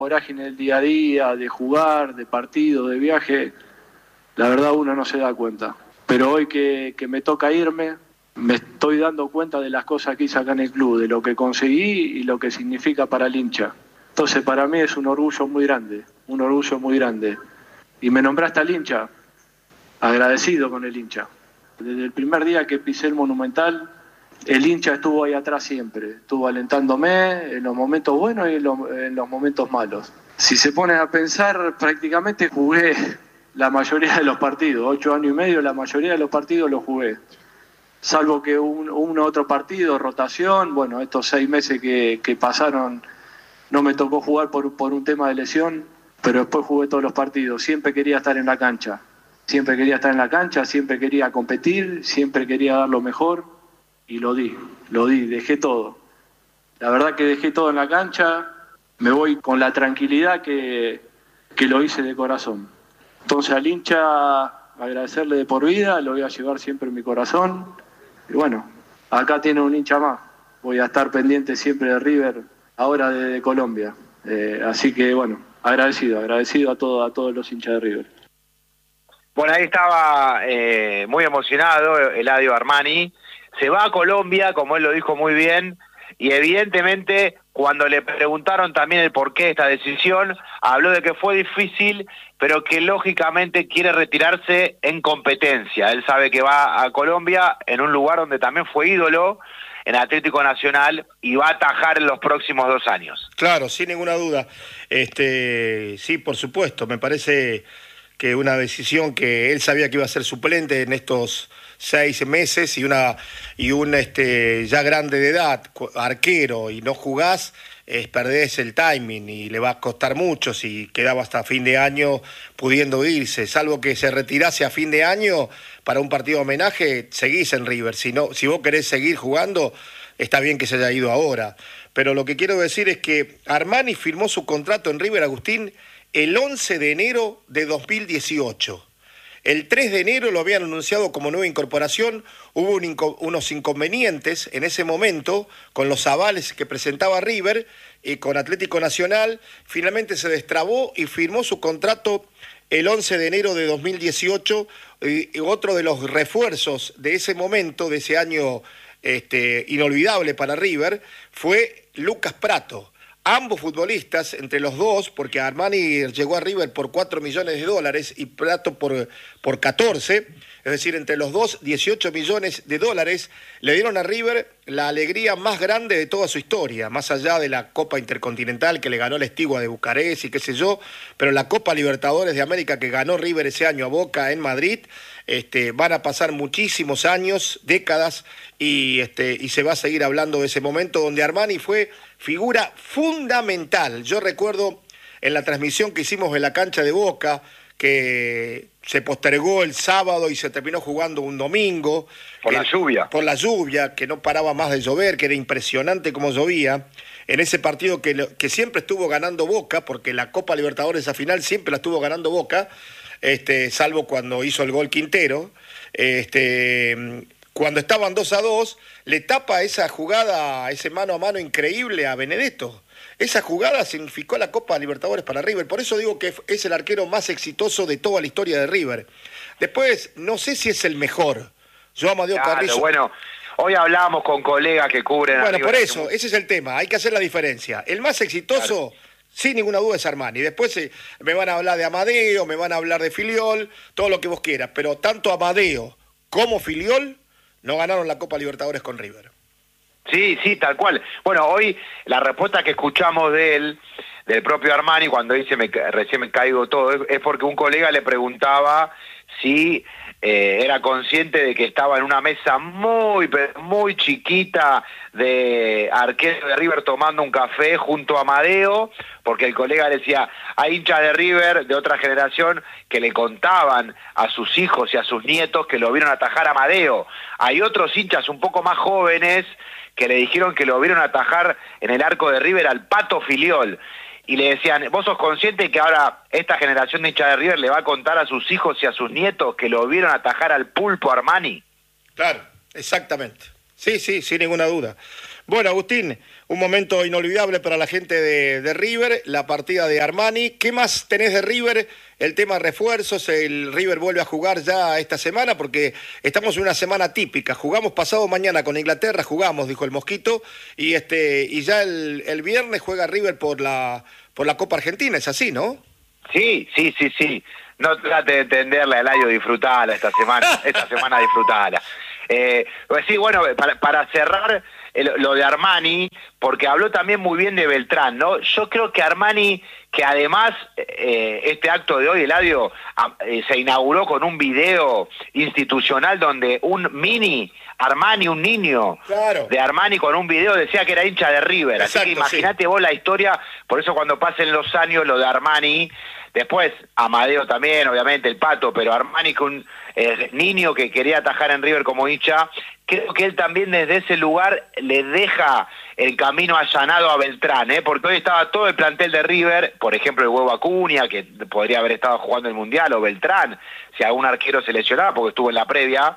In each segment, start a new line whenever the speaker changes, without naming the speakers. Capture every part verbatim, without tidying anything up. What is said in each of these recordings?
Vorágine del día a día, de jugar, de partido, de viaje, la verdad uno no se da cuenta. Pero hoy que, que me toca irme, me estoy dando cuenta de las cosas que hice acá en el club, de lo que conseguí y lo que significa para el hincha. Entonces para mí es un orgullo muy grande, un orgullo muy grande. Y me nombraste al hincha, agradecido con el hincha. Desde el primer día que pisé el Monumental, el hincha estuvo ahí atrás siempre, estuvo alentándome en los momentos buenos y en los, en los momentos malos. Si se ponen a pensar, prácticamente jugué la mayoría de los partidos, ocho años y medio, la mayoría de los partidos los jugué. Salvo que un, uno otro partido, rotación, bueno, estos seis meses que, que pasaron no me tocó jugar por, por un tema de lesión, pero después jugué todos los partidos, siempre quería estar en la cancha, siempre quería estar en la cancha, siempre quería competir, siempre quería dar lo mejor. Y lo di, lo di, dejé todo. La verdad que dejé todo en la cancha, me voy con la tranquilidad que, que lo hice de corazón. Entonces al hincha agradecerle de por vida, lo voy a llevar siempre en mi corazón. Y bueno, acá tiene un hincha más. Voy a estar pendiente siempre de River, ahora de, de Colombia. Eh, así que bueno, agradecido, agradecido a, todo, a todos los hinchas de River.
Bueno, ahí estaba eh, muy emocionado Eladio Armani. Se va a Colombia, como él lo dijo muy bien, y evidentemente cuando le preguntaron también el porqué de esta decisión, habló de que fue difícil, pero que lógicamente quiere retirarse en competencia. Él sabe que va a Colombia, en un lugar donde también fue ídolo, en Atlético Nacional, y va a atajar en los próximos dos años.
Claro, sin ninguna duda. Este, sí, por supuesto, me parece que una decisión que él sabía que iba a ser suplente en estos seis meses y una y un este ya grande de edad, arquero, y no jugás, es perdés el timing y le va a costar mucho si quedaba hasta fin de año pudiendo irse, salvo que se retirase a fin de año para un partido de homenaje, seguís en River. Si no, si vos querés seguir jugando, está bien que se haya ido ahora. Pero lo que quiero decir es que Armani firmó su contrato en River, Agustín, el once de enero de dos mil dieciocho. El tres de enero lo habían anunciado como nueva incorporación, hubo un inco- unos inconvenientes en ese momento con los avales que presentaba River y con Atlético Nacional, finalmente se destrabó y firmó su contrato el once de enero de dos mil dieciocho, y, y otro de los refuerzos de ese momento, de ese año este, inolvidable para River, fue Lucas Pratto. Ambos futbolistas, entre los dos, porque Armani llegó a River por cuatro millones de dólares y Pratto por, por catorce, es decir, entre los dos, dieciocho millones de dólares, le dieron a River la alegría más grande de toda su historia, más allá de la Copa Intercontinental que le ganó el Estigua de Bucarest y qué sé yo, pero la Copa Libertadores de América que ganó River ese año a Boca en Madrid, este, van a pasar muchísimos años, décadas, y, este, y se va a seguir hablando de ese momento donde Armani fue figura fundamental. Yo recuerdo en la transmisión que hicimos en la cancha de Boca, que se postergó el sábado y se terminó jugando un domingo.
Por
que,
la lluvia.
Por la lluvia, que no paraba más de llover, que era impresionante como llovía. En ese partido que, que siempre estuvo ganando Boca, porque la Copa Libertadores esa final siempre la estuvo ganando Boca, este, salvo cuando hizo el gol Quintero. Este, cuando estaban dos a dos, le tapa esa jugada, ese mano a mano increíble a Benedetto. Esa jugada significó la Copa Libertadores para River. Por eso digo que es el arquero más exitoso de toda la historia de River. Después, no sé si es el mejor. Yo a Amadeo
Claro,
Carrillo...
bueno, hoy hablamos con colegas que cubren...
Bueno,
a River.
por eso, ese es el tema. Hay que hacer la diferencia. El más exitoso, claro, sin ninguna duda, es Armani. Después eh, me van a hablar de Amadeo, me van a hablar de Filiol, todo lo que vos quieras. Pero tanto Amadeo como Filiol no ganaron la Copa Libertadores con River.
Sí, sí, tal cual. Bueno, hoy la respuesta que escuchamos de él, del propio Armani, cuando dice me, recién me caigo todo, es porque un colega le preguntaba si eh, era consciente de que estaba en una mesa muy, muy chiquita de arquero de River tomando un café junto a Amadeo, porque el colega le decía, hay hinchas de River de otra generación que le contaban a sus hijos y a sus nietos que lo vieron atajar a Amadeo. Hay otros hinchas un poco más jóvenes que le dijeron que lo vieron atajar en el arco de River al Pato Filiol. Y le decían, ¿vos sos consciente que ahora esta generación de hinchas de River le va a contar a sus hijos y a sus nietos que lo vieron atajar al Pulpo Armani?
Claro, exactamente. Sí, sí, sin ninguna duda. Bueno, Agustín, un momento inolvidable para la gente de, de River, la partida de Armani. ¿Qué más tenés de River? El tema refuerzos, el River vuelve a jugar ya esta semana porque estamos en una semana típica. Jugamos pasado mañana con Inglaterra, jugamos, dijo el Mosquito, y este y ya el, el viernes juega River por la por la Copa Argentina, es así, ¿no?
Sí, sí, sí, sí. No trate de entenderla, Eladio, disfrutala esta semana, esta semana disfrutala. Eh, pues sí, bueno, para, para cerrar el, lo de Armani, porque habló también muy bien de Beltrán, ¿no? Yo creo que Armani, que además eh, este acto de hoy, Eladio, eh, se inauguró con un video institucional donde un mini Armani, un niño claro. de Armani con un video decía que era hincha de River. Exacto, así que imagínate sí. vos la historia, por eso cuando pasen los años lo de Armani, después Amadeo también, obviamente, el Pato, pero Armani con un eh, niño que quería atajar en River como hincha, creo que él también desde ese lugar le deja el camino allanado a Beltrán, ¿eh? Porque hoy estaba todo el plantel de River, por ejemplo el Huevo Acuña, que podría haber estado jugando el Mundial, o Beltrán, si algún arquero se lesionaba, porque estuvo en la previa.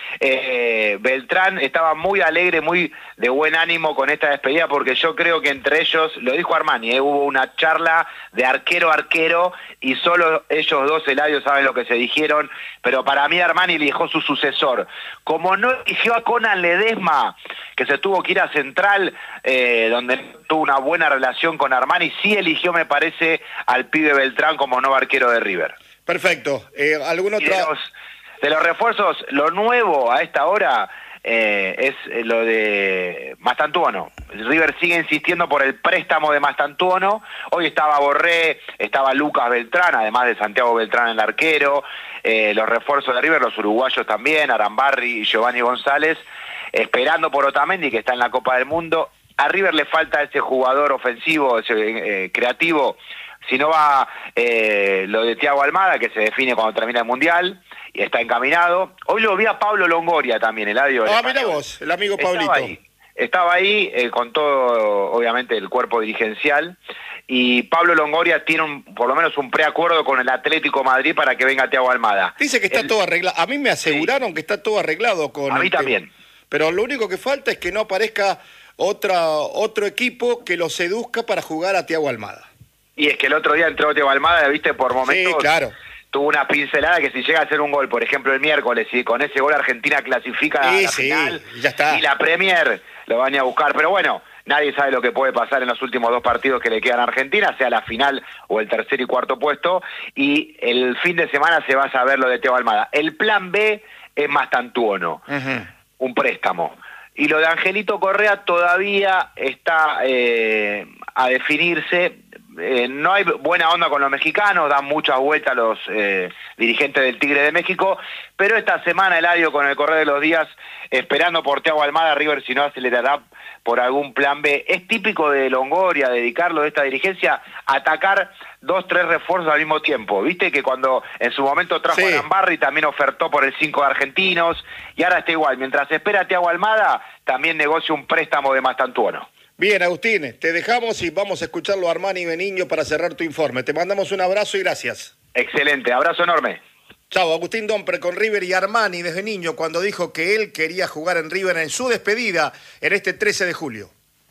Eh, Beltrán estaba muy alegre, muy de buen ánimo con esta despedida, porque yo creo que entre ellos, lo dijo Armani, ¿eh? hubo una charla de arquero a arquero, y solo ellos dos, Eladio, saben lo que se dijeron, pero para mí Armani eligió su sucesor. Como no eligió a Conan Ledesma, que se tuvo que ir a Central, eh, donde tuvo una buena relación con Armani, sí eligió, me parece, al pibe Beltrán como nuevo arquero de River.
Perfecto. Eh, ¿algún otro?
De los, de los refuerzos, lo nuevo a esta hora eh, es lo de Mastantuono. River sigue insistiendo por el préstamo de Mastantuono. Hoy estaba Borré, estaba Lucas Beltrán, además de Santiago Beltrán el arquero. Eh, los refuerzos de River, los uruguayos también, Arambarri y Giovanni González, esperando por Otamendi, que está en la Copa del Mundo. A River le falta ese jugador ofensivo, ese eh, creativo. Si no va eh, lo de Thiago Almada, que se define cuando termina el Mundial, y está encaminado. Hoy lo vi a Pablo Longoria también, el audio.
Ah, mira vos, el amigo Pablito.
Estaba ahí, estaba ahí eh, con todo, obviamente, el cuerpo dirigencial, y Pablo Longoria tiene un, por lo menos un preacuerdo con el Atlético Madrid para que venga Thiago Almada.
Dice que está el... todo arreglado. A mí me aseguraron sí. que está todo arreglado con...
A mí también.
Pero lo único que falta es que no aparezca otra, otro equipo que lo seduzca para jugar a Thiago Almada. Y
es que el otro día entró Thiago Almada, viste, por momentos...
Sí, claro.
Tuvo una pincelada que si llega a hacer un gol, por ejemplo, el miércoles, y con ese gol Argentina clasifica sí, a la
sí,
final,
ya está.
Y la Premier lo van a buscar. Pero bueno, nadie sabe lo que puede pasar en los últimos dos partidos que le quedan a Argentina, sea la final o el tercer y cuarto puesto, y el fin de semana se va a saber lo de Thiago Almada. El plan B es Mastantuono, uh-huh. un préstamo. Y lo de Angelito Correa todavía está eh, a definirse. Eh, no hay buena onda con los mexicanos, dan muchas vueltas los eh, dirigentes del Tigre de México, pero esta semana, Eladio, con el correr de los días, esperando por Thiago Almada, River si no acelerará por algún plan B. Es típico de Longoria, dedicarlo de esta dirigencia, atacar dos, tres refuerzos al mismo tiempo. Viste que cuando en su momento trajo sí. a Arambarri, también ofertó por el cinco de Argentinos, y ahora está igual. Mientras espera a Thiago Almada, también negocia un préstamo de Mastantuono.
Bien, Agustín, te dejamos y vamos a escucharlo a Armani Beniño para cerrar tu informe. Te mandamos un abrazo y gracias.
Excelente, abrazo enorme.
Chao, Agustín Dompre con River y Armani desde niño cuando dijo que él quería jugar en River en su despedida en este trece de julio.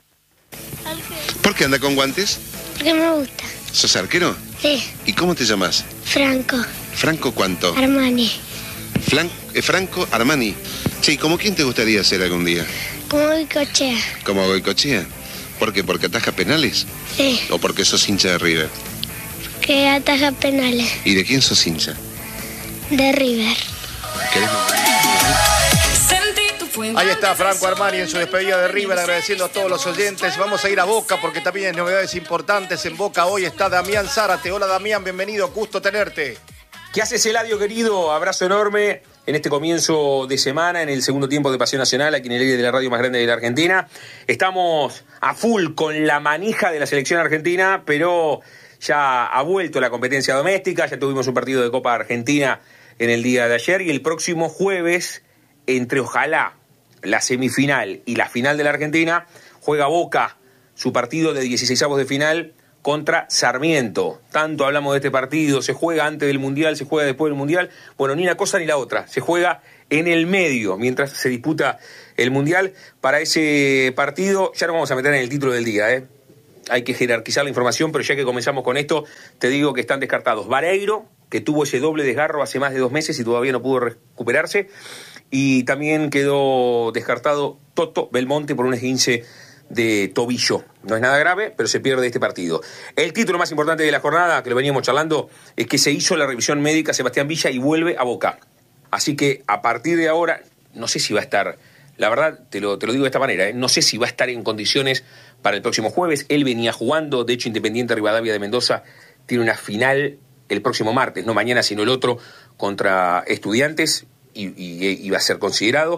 ¿Por qué anda con guantes?
Porque me gusta.
¿Sos arquero?
Sí.
¿Y cómo te llamas?
Franco.
¿Franco cuánto?
Armani.
Flan eh, Franco Armani. Sí, ¿cómo quién te gustaría ser algún día?
Como Goicoechea.
¿Como Goicoechea? ¿Por qué? ¿Porque ataja penales?
Sí.
¿O porque sos hincha de River?
Que ataja penales.
¿Y de quién sos hincha?
De River.
¿Querés
Ahí está Franco Armani en su despedida de River, agradeciendo a todos los oyentes. Vamos a ir a Boca porque también hay novedades importantes en Boca. Hoy está Damián Zárate. Hola Damián, bienvenido, gusto tenerte.
¿Qué haces, Eladio, querido? Abrazo enorme en este comienzo de semana, en el segundo tiempo de Pasión Nacional, aquí en el aire de la radio más grande de la Argentina. Estamos a full con la manija de la selección argentina, pero ya ha vuelto la competencia doméstica, ya tuvimos un partido de Copa Argentina en el día de ayer, y el próximo jueves, entre ojalá la semifinal y la final de la Argentina, juega Boca su partido de dieciseisavos de final contra Sarmiento. Tanto hablamos de este partido, se juega antes del Mundial, se juega después del Mundial. Bueno, ni una cosa ni la otra, se juega en el medio, mientras se disputa el Mundial. Para ese partido, ya nos vamos a meter en el título del día, ¿eh? Hay que jerarquizar la información, pero ya que comenzamos con esto, te digo que están descartados Vareiro, que tuvo ese doble desgarro hace más de dos meses y todavía no pudo recuperarse, y también quedó descartado Toto Belmonte por un esguince de tobillo. No es nada grave, pero se pierde este partido. El título más importante de la jornada, que lo veníamos charlando, es que se hizo la revisión médica a Sebastián Villa y vuelve a Boca. Así que a partir de ahora, no sé si va a estar, la verdad te lo, te lo digo de esta manera, ¿eh? no sé si va a estar en condiciones para el próximo jueves. Él venía jugando, de hecho Independiente Rivadavia de Mendoza tiene una final el próximo martes, no mañana sino el otro, contra Estudiantes, y, y, y va a ser considerado,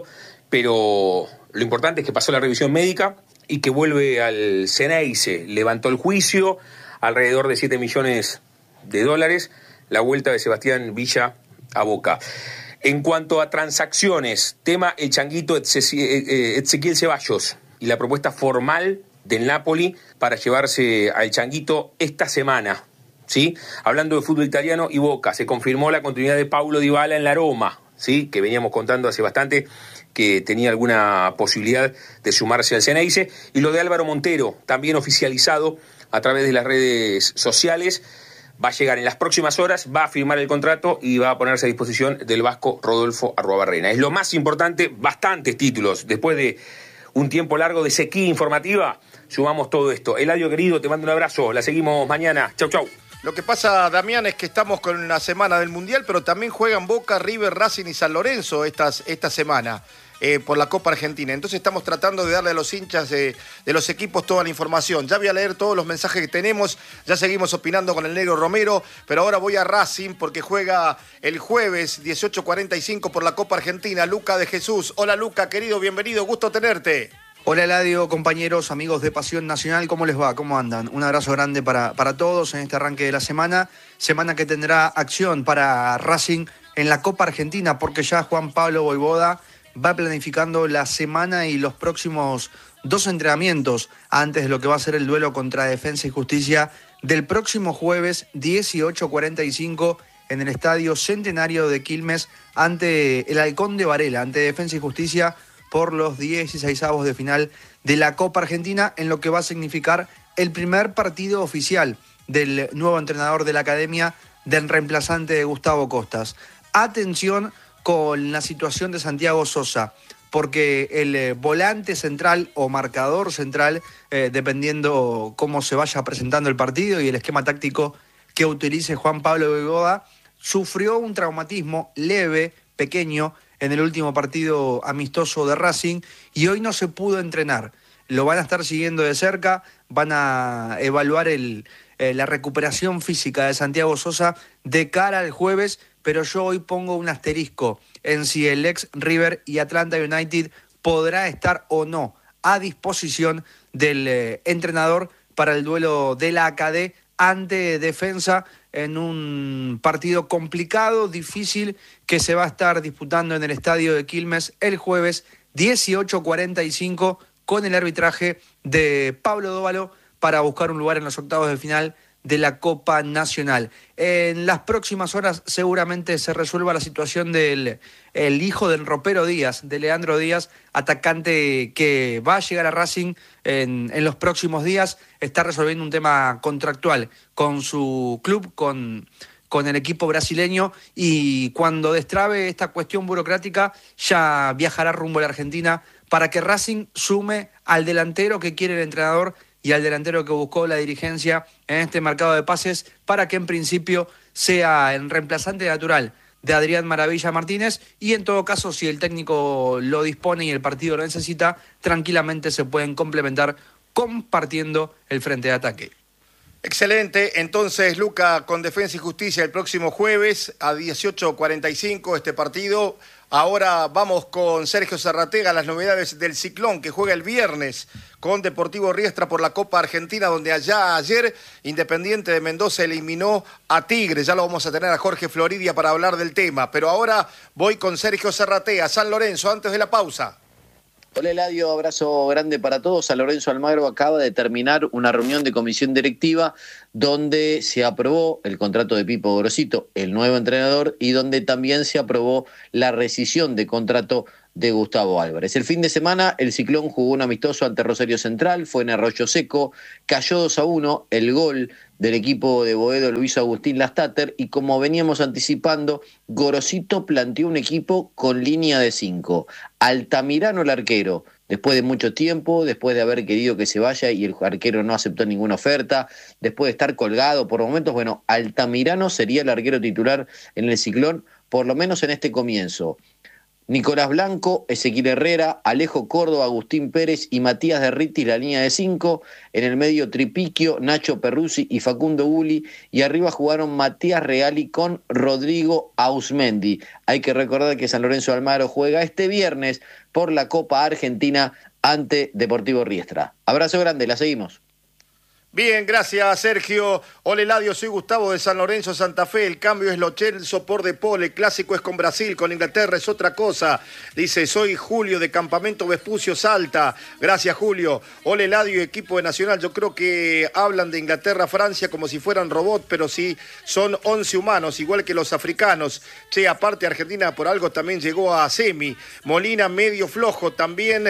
pero lo importante es que pasó la revisión médica y que vuelve al Ceneice. Levantó el juicio, alrededor de siete millones de dólares, la vuelta de Sebastián Villa a Boca. En cuanto a transacciones, tema el changuito Ezequiel Ceballos y la propuesta formal del Napoli para llevarse al changuito esta semana, ¿sí? Hablando de fútbol italiano y Boca, se confirmó la continuidad de Paulo Dybala en la Roma, ¿sí? Que veníamos contando hace bastante que tenía alguna posibilidad de sumarse al Ceneice, y lo de Álvaro Montero, también oficializado a través de las redes sociales. Va a llegar en las próximas horas, va a firmar el contrato y va a ponerse a disposición del vasco Rodolfo Arruabarrena. Es lo más importante, bastantes títulos. Después de un tiempo largo de sequía informativa, sumamos todo esto. Eladio querido, te mando un abrazo, la seguimos mañana. Chau, chau.
Lo que pasa, Damián, es que estamos con la semana del Mundial, pero también juegan Boca, River, Racing y San Lorenzo estas, esta semana. Eh, por la Copa Argentina. Entonces estamos tratando de darle a los hinchas de, de los equipos toda la información. Ya voy a leer todos los mensajes que tenemos, ya seguimos opinando con el Negro Romero, pero ahora voy a Racing porque juega el jueves dieciocho cuarenta y cinco por la Copa Argentina. Luca de Jesús. Hola Luca, querido, bienvenido, gusto tenerte.
Hola Eladio, compañeros, amigos de Pasión Nacional, ¿cómo les va? ¿Cómo andan? Un abrazo grande para, para todos en este arranque de la semana, semana que tendrá acción para Racing en la Copa Argentina, porque ya Juan Pablo Voivoda va planificando la semana y los próximos dos entrenamientos antes de lo que va a ser el duelo contra Defensa y Justicia del próximo jueves dieciocho cuarenta y cinco en el Estadio Centenario de Quilmes ante el Halcón de Varela, ante Defensa y Justicia por los dieciseisavos de final de la Copa Argentina, en lo que va a significar el primer partido oficial del nuevo entrenador de la academia, del reemplazante de Gustavo Costas. Atención con la situación de Santiago Sosa, porque el eh, volante central o marcador central, eh, dependiendo cómo se vaya presentando el partido y el esquema táctico que utilice Juan Pablo Voivoda, sufrió un traumatismo leve, pequeño, en el último partido amistoso de Racing y hoy no se pudo entrenar. Lo van a estar siguiendo de cerca, van a evaluar el, eh, la recuperación física de Santiago Sosa de cara al jueves, pero yo hoy pongo un asterisco en si el ex River y Atlanta United podrá estar o no a disposición del eh, entrenador para el duelo de la Acadé ante Defensa en un partido complicado, difícil, que se va a estar disputando en el Estadio de Quilmes el jueves dieciocho cuarenta y cinco con el arbitraje de Pablo Dóvalo para buscar un lugar en los octavos de final de la Copa Nacional. En las próximas horas seguramente se resuelva la situación del el hijo del ropero Díaz, de Leandro Díaz, atacante que va a llegar a Racing en, en los próximos días. Está resolviendo un tema contractual con su club, con, con el equipo brasileño, y cuando destrabe esta cuestión burocrática ya viajará rumbo a la Argentina para que Racing sume al delantero que quiere el entrenador y al delantero que buscó la dirigencia en este mercado de pases, para que en principio sea el reemplazante natural de Adrián Maravilla Martínez, y en todo caso, si el técnico lo dispone y el partido lo necesita, tranquilamente se pueden complementar compartiendo el frente de ataque.
Excelente, entonces Luca, con Defensa y Justicia el próximo jueves a dieciocho cuarenta y cinco este partido. Ahora vamos con Sergio Zarratega, las novedades del Ciclón, que juega el viernes con Deportivo Riestra por la Copa Argentina, donde allá ayer Independiente de Mendoza eliminó a Tigre. Ya lo vamos a tener a Jorge Floridia para hablar del tema, pero ahora voy con Sergio Zarratega, San Lorenzo, antes de la pausa.
Hola Eladio, abrazo grande para todos. San Lorenzo Almagro acaba de terminar una reunión de comisión directiva donde se aprobó el contrato de Pipo Gorosito, el nuevo entrenador, y donde también se aprobó la rescisión de contrato de Gustavo Álvarez. El fin de semana el Ciclón jugó un amistoso ante Rosario Central, fue en Arroyo Seco, cayó dos a uno, el gol del equipo de Boedo Luis Agustín Lastater, y como veníamos anticipando, Gorosito planteó un equipo con línea de cinco. Altamirano el arquero, después de mucho tiempo, después de haber querido que se vaya y el arquero no aceptó ninguna oferta, después de estar colgado por momentos, bueno, Altamirano sería el arquero titular en el Ciclón, por lo menos en este comienzo. Nicolás Blanco, Ezequiel Herrera, Alejo Córdoba, Agustín Pérez y Matías Derriti, la línea de cinco. En el medio Tripiquio, Nacho Perruzzi y Facundo Uli. Y arriba jugaron Matías Reali con Rodrigo Ausmendi. Hay que recordar que San Lorenzo de Almagro juega este viernes por la Copa Argentina ante Deportivo Riestra. Abrazo grande, la seguimos.
Bien, gracias Sergio. Hola Eladio, soy Gustavo de San Lorenzo, Santa Fe. El cambio es Lo Celso por De Paul. El clásico es con Brasil, con Inglaterra es otra cosa. Dice, soy Julio de Campamento Vespucio, Salta. Gracias Julio. Hola Eladio, equipo de Nacional. Yo creo que hablan de Inglaterra, Francia como si fueran robots, pero sí son once humanos, igual que los africanos. Che, aparte Argentina por algo también llegó a semi. Molina medio flojo también.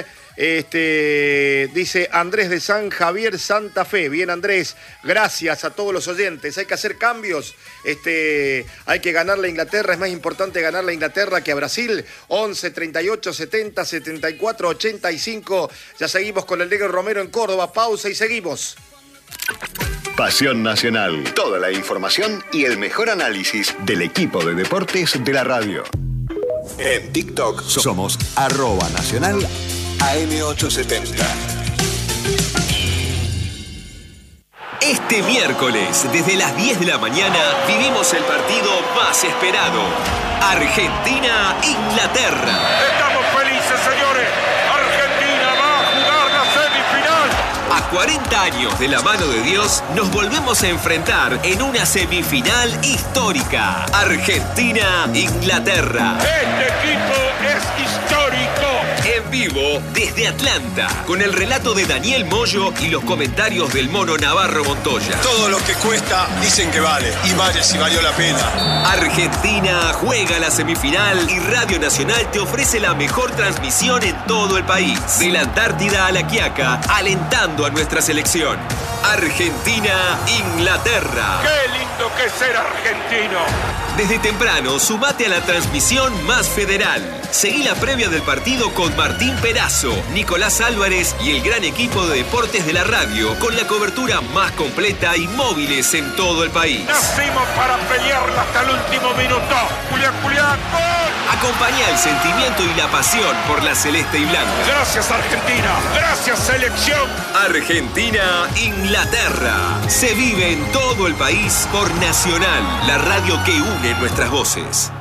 Este, dice Andrés de San Javier, Santa Fe. Bien Andrés, gracias a todos los oyentes. Hay que hacer cambios, este, hay que ganar la Inglaterra, es más importante ganar la Inglaterra que a Brasil. Once, treinta y ocho, setenta, setenta y cuatro, ochenta y cinco. Ya seguimos con el Negro Romero en Córdoba. Pausa y seguimos.
Pasión Nacional, toda la información y el mejor análisis del equipo de deportes de la radio. En TikTok somos arroba nacional A M ochocientos setenta.
Este miércoles, desde las diez de la mañana, vivimos el partido más esperado. Argentina-Inglaterra.
Estamos felices, señores. Argentina va a jugar la semifinal.
A cuarenta años de la mano de Dios, nos volvemos a enfrentar en una semifinal histórica. Argentina-Inglaterra.
Este equipo es histórico.
En vivo desde Atlanta, con el relato de Daniel Moyo y los comentarios del Mono Navarro Montoya.
Todo lo que cuesta dicen que vale, y vale si valió la pena.
Argentina juega la semifinal y Radio Nacional te ofrece la mejor transmisión en todo el país. De la Antártida a la Quiaca, alentando a nuestra selección. Argentina-Inglaterra.
¡Qué lindo que es ser argentino!
Desde temprano, sumate a la transmisión más federal. Seguí la previa del partido con Martín Perazo, Nicolás Álvarez y el gran equipo de deportes de la radio, con la cobertura más completa y móviles en todo el país.
Nacimos para pelearla hasta el último minuto. Julián, Julián, ¡gol!
Acompañá el sentimiento y la pasión por la celeste y blanca.
Gracias Argentina, gracias selección.
Argentina-Inglaterra. Se vive en todo el país por Nacional, la radio que une nuestras voces.